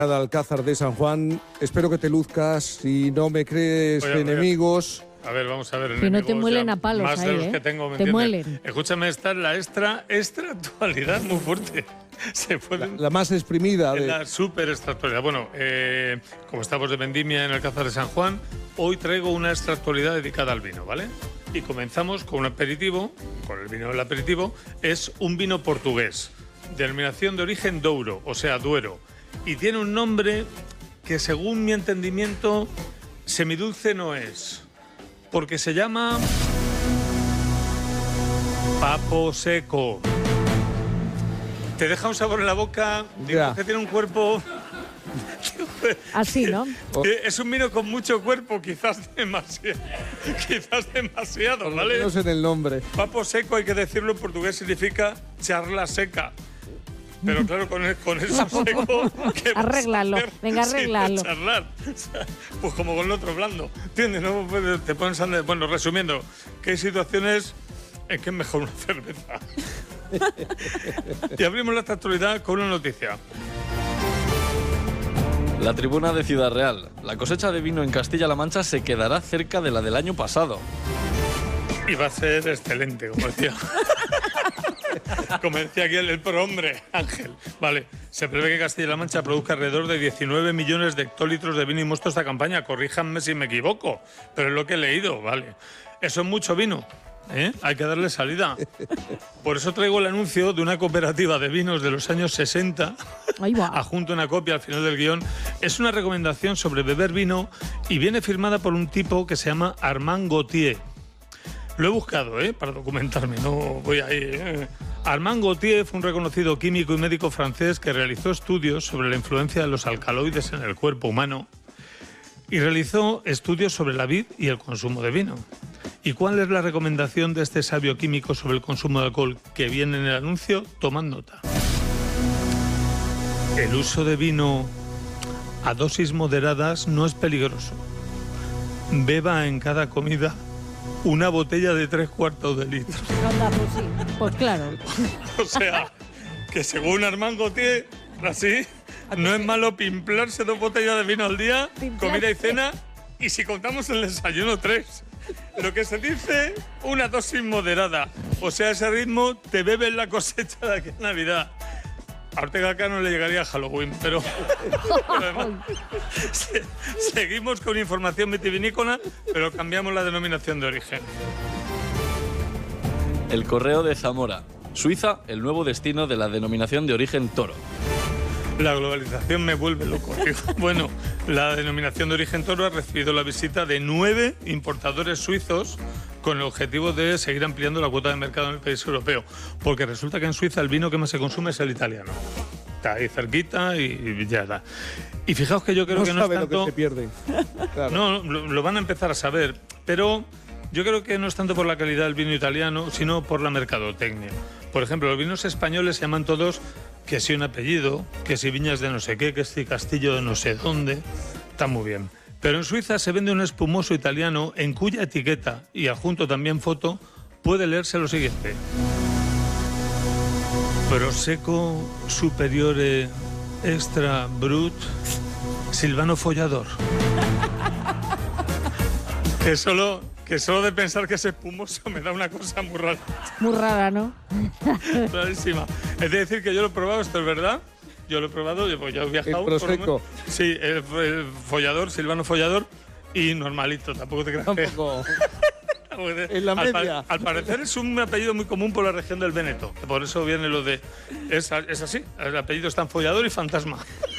de Alcázar de San Juan. Espero que te luzcas. Si no me crees, Oye, enemigos... A ver, vamos a ver. Que no te muelen a palos más ahí, de los que tengo, ¿me te entiendes? muelen. Escúchame, esta es la extra actualidad muy fuerte. Se pueden... La más exprimida. Es la súper extra actualidad. Bueno, como estamos de vendimia en Alcázar de San Juan, hoy traigo una extra actualidad dedicada al vino, ¿vale? Y comenzamos con un aperitivo, con el vino del aperitivo. Es un vino portugués, denominación de origen Douro, o sea, Duero. Y tiene un nombre que, según mi entendimiento, semidulce no es. Porque se llama Papo Seco. Te deja un sabor en la boca, digo que tiene un cuerpo... Así, ¿no? Es un vino con mucho cuerpo, quizás demasiado, ¿vale? No sé en el nombre. Papo Seco, hay que decirlo en portugués, significa charla seca. Pero claro, con eso seco... ¿qué vas a Arréglalo, hacer venga, sin arréglalo. charlar? O sea, pues como con el otro blando, ¿entiendes? No te pones a... Bueno, resumiendo, que hay situaciones en que es mejor una cerveza. Y abrimos la actualidad con una noticia. La tribuna de Ciudad Real. La cosecha de vino en Castilla-La Mancha se quedará cerca de la del año pasado. Y va a ser excelente, como decía. Como decía aquí el prohombre, Ángel. Vale, se prevé que Castilla-La Mancha produzca alrededor de 19 millones de hectolitros de vino y mosto esta campaña. Corríjanme si me equivoco, pero es lo que he leído, vale. Eso es mucho vino, ¿eh? Hay que darle salida. Por eso traigo el anuncio de una cooperativa de vinos de los años 60. Ahí va. Adjunto una copia al final del guión. Es una recomendación sobre beber vino y viene firmada por un tipo que se llama Armand Gauthier. Lo he buscado, para documentarme, no voy ahí. Armand Gauthier fue un reconocido químico y médico francés que realizó estudios sobre la influencia de los alcaloides en el cuerpo humano y realizó estudios sobre la vid y el consumo de vino. ¿Y cuál es la recomendación de este sabio químico sobre el consumo de alcohol que viene en el anuncio? Tomad nota. El uso de vino a dosis moderadas no es peligroso. Beba en cada comida una botella de 3/4 de litro. Anda, pues sí, pues claro. O sea, que según Armand Gauthier, así, no es malo pimplarse 2 botellas de vino al día, comida y cena, y si contamos el desayuno 3. Lo que se dice, una dosis moderada. O sea, ese ritmo te bebes la cosecha de aquí a Navidad. A Ortega Cano le llegaría a Halloween, pero además, seguimos con información vitivinícola, pero cambiamos la denominación de origen. El Correo de Zamora. Suiza, el nuevo destino de la denominación de origen Toro. La globalización me vuelve loco, tío. Bueno, la denominación de origen Toro ha recibido la visita de 9 importadores suizos con el objetivo de seguir ampliando la cuota de mercado en el país europeo. Porque resulta que en Suiza el vino que más se consume es el italiano. Está ahí cerquita y ya está. Y fijaos que yo creo que no es tanto... lo que se pierde. Claro. No, lo van a empezar a saber, pero yo creo que no es tanto por la calidad del vino italiano, sino por la mercadotecnia. Por ejemplo, los vinos españoles se llaman todos que si un apellido, que si viñas de no sé qué, que si castillo de no sé dónde. Está muy bien. Pero en Suiza se vende un espumoso italiano en cuya etiqueta, y adjunto también foto, puede leerse lo siguiente. Prosecco superiore extra brut Silvano Follador. Que solo de pensar que es espumoso me da una cosa muy rara. Muy rara, ¿no? Rarísima. Es decir, que yo lo he probado, esto es verdad. Yo lo he probado, pues ya he viajado. El Prosecco. Sí, el Follador, Silvano Follador, y normalito, tampoco te creas que... Tampoco. En la media. Al parecer es un apellido muy común por la región del Véneto, que por eso viene lo de... Es así, el apellido es tan Follador y Fantasma.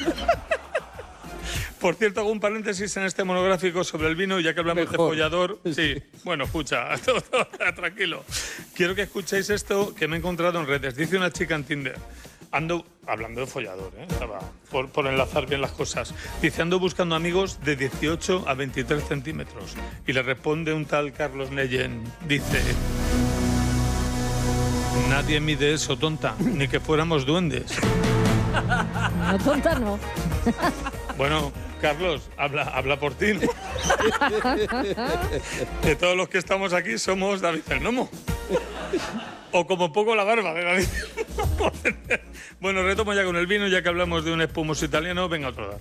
Por cierto, hago un paréntesis en este monográfico sobre el vino, ya que hablamos de follador. Sí, bueno, escucha, tranquilo. Quiero que escuchéis esto que me he encontrado en redes. Dice una chica en Tinder. Ando, hablando de follador, por enlazar bien las cosas. Dice, ando buscando amigos de 18 a 23 centímetros. Y le responde un tal Carlos Neyen. Dice, nadie mide eso, tonta, ni que fuéramos duendes. No, tonta no. Bueno, Carlos, habla por ti, ¿no? De todos los que estamos aquí somos David el Nomo. O como poco la barba de David. Bueno, retomo ya con el vino, ya que hablamos de un espumoso italiano. Venga, otro dato.